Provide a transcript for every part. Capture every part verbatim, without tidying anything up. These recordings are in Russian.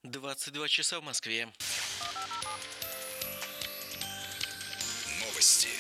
двадцать два часа в Москве. Новости.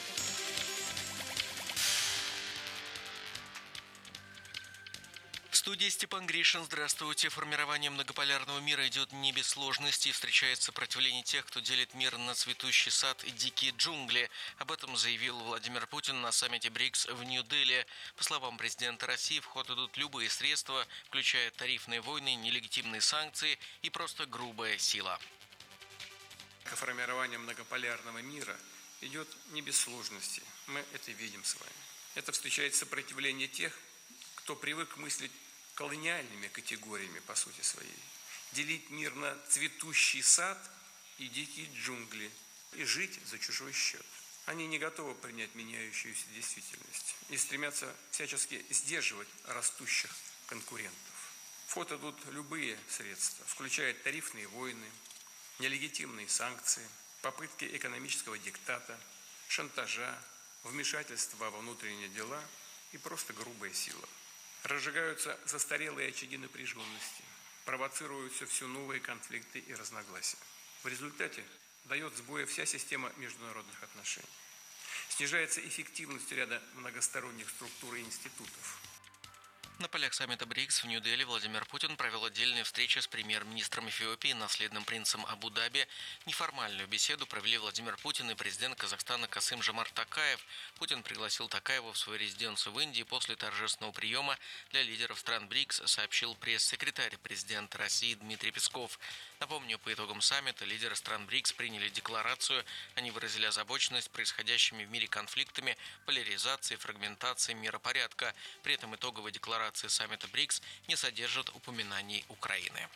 В студии Степан Гришин. Здравствуйте. Формирование многополярного мира идет не без сложностей. Встречает сопротивление тех, кто делит мир на цветущий сад и дикие джунгли. Об этом заявил Владимир Путин на саммите БРИКС в Нью-Дели. По словам президента России, в ход идут любые средства, включая тарифные войны, нелегитимные санкции и просто грубая сила. Формирование многополярного мира идет не без сложностей. Мы это видим с вами. Это встречает сопротивление тех, кто привык мыслить колониальными категориями по сути своей. Делить мир на цветущий сад и дикие джунгли и жить за чужой счет. Они не готовы принять меняющуюся действительность и стремятся всячески сдерживать растущих конкурентов. В ход идут любые средства, включая тарифные войны, нелегитимные санкции, попытки экономического диктата, шантажа, вмешательства во внутренние дела и просто грубая сила. Разжигаются застарелые очаги напряженности, провоцируются все новые конфликты и разногласия. В результате дает сбои вся система международных отношений. Снижается эффективность ряда многосторонних структур и институтов. На полях саммита БРИКС в Нью-Дели Владимир Путин провел отдельные встречи с премьер-министром Эфиопии, наследным принцем Абу-Даби. Неформальную беседу провели Владимир Путин и президент Казахстана Касым-Жомарт Токаев. Путин пригласил Токаева в свою резиденцию в Индии после торжественного приема для лидеров стран БРИКС, сообщил пресс-секретарь президента России Дмитрий Песков. Напомню, по итогам саммита лидеры стран БРИКС приняли декларацию. Они выразили озабоченность происходящими в мире конфликтами, поляризацией, фрагментацией миропорядка. При этом итоговая декларация саммита БРИКС не содержит упоминаний Украины.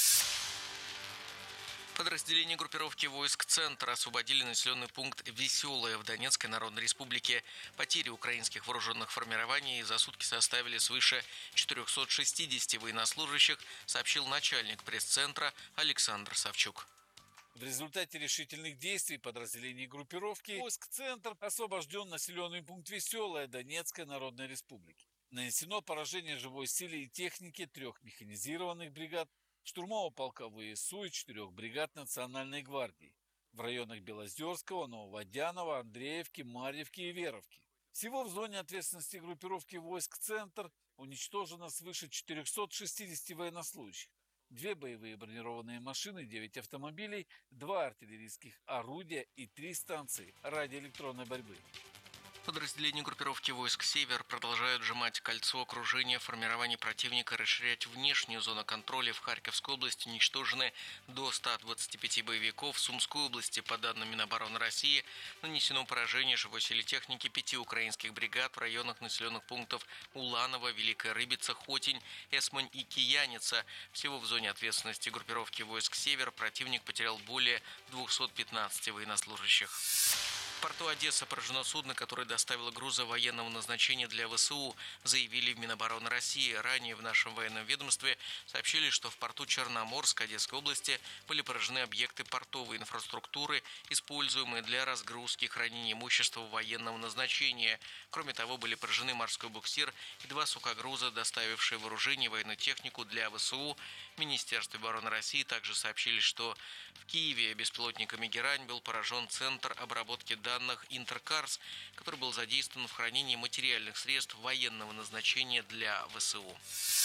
Подразделения группировки войск «Центр» освободили населенный пункт Веселое в Донецкой Народной Республике. Потери украинских вооруженных формирований за сутки составили свыше четырехсот шестидесяти военнослужащих, сообщил начальник пресс-центра Александр Савчук. В результате решительных действий подразделений группировки войск «Центр» освобожден населенный пункт Веселое Донецкой Народной Республики. Нанесено поражение живой силе и технике трех механизированных бригад, штурмового полка ВСУ и четырех бригад Национальной гвардии в районах Белозерского, Нововодянова, Андреевки, Марьевки и Веровки. Всего в зоне ответственности группировки войск «Центр» уничтожено свыше четырехсот шестидесяти военнослужащих, две боевые бронированные машины, девять автомобилей, два артиллерийских орудия и три станции радиоэлектронной борьбы. Подразделения группировки войск «Север» продолжают сжимать кольцо окружения, формирование противника, расширять внешнюю зону контроля. В Харьковской области уничтожены до ста двадцати пяти боевиков. В Сумской области, по данным Минобороны России, нанесено поражение живой силе техники пяти украинских бригад в районах населенных пунктов Уланово, Великая Рыбица, Хотень, Эсмань и Кияница. Всего в зоне ответственности группировки войск «Север» противник потерял более двухсот пятнадцати военнослужащих. В порту Одесса поражено судно, которое доставило грузы военного назначения для ВСУ, заявили в Минобороны России. Ранее в нашем военном ведомстве сообщили, что в порту Черноморск Одесской области были поражены объекты портовой инфраструктуры, используемые для разгрузки и хранения имущества военного назначения. Кроме того, были поражены морской буксир и два сухогруза, доставившие вооружение и военную технику для ВСУ. В Министерстве обороны России также сообщили, что в Киеве беспилотниками «Герань» был поражен центр обработки данных Интеркарс, который был задействован в хранении материальных средств военного назначения для ВСУ.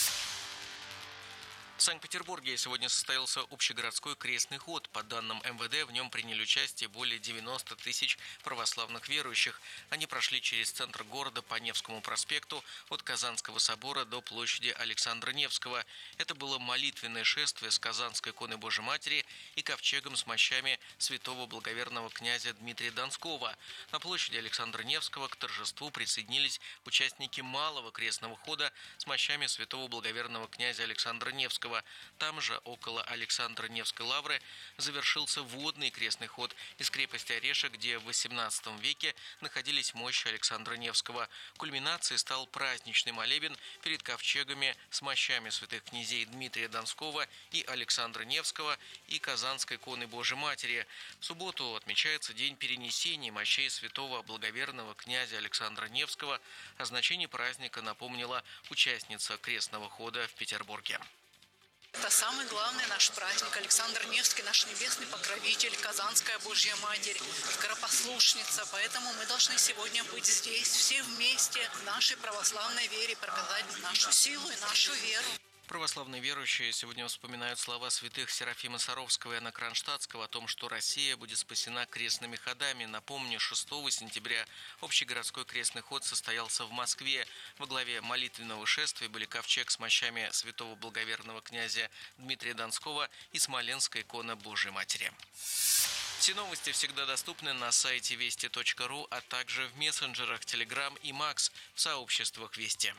В Санкт-Петербурге сегодня состоялся общегородской крестный ход. По данным эм вэ дэ, в нем приняли участие более девяноста тысяч православных верующих. Они прошли через центр города по Невскому проспекту от Казанского собора до площади Александра Невского. Это было молитвенное шествие с Казанской иконой Божией Матери и ковчегом с мощами святого благоверного князя Дмитрия Донского. На площади Александра Невского к торжеству присоединились участники малого крестного хода с мощами святого благоверного князя Александра Невского. Там же, около Александра Невской лавры, завершился водный крестный ход из крепости Орешек, где в восемнадцатом веке находились мощи Александра Невского. Кульминацией стал праздничный молебен перед ковчегами с мощами святых князей Дмитрия Донского и Александра Невского и Казанской иконы Божией Матери. В субботу отмечается день перенесения мощей святого благоверного князя Александра Невского. О значении праздника напомнила участница крестного хода в Петербурге. Это самый главный наш праздник. Александр Невский, наш небесный покровитель, Казанская Божья Матерь, скоропослушница. Поэтому мы должны сегодня быть здесь, все вместе, в нашей православной вере, показать нашу силу и нашу веру. Православные верующие сегодня вспоминают слова святых Серафима Саровского и Иоанна Кронштадтского о том, что Россия будет спасена крестными ходами. Напомню, шестого сентября общегородской крестный ход состоялся в Москве. Во главе молитвенного шествия были ковчег с мощами святого благоверного князя Дмитрия Донского и смоленская икона Божией Матери. Все новости всегда доступны на сайте вести точка ру, а также в мессенджерах Telegram и Макс в сообществах Вести.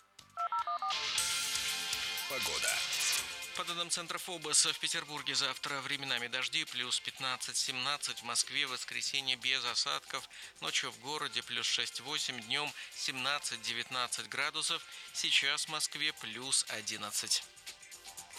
Погода. По данным Центра ФОБОС, в Петербурге завтра временами дожди, плюс пятнадцать-семнадцать, в Москве в воскресенье без осадков, ночью в городе плюс шесть-восемь, днем семнадцать-девятнадцать градусов, сейчас в Москве плюс одиннадцать.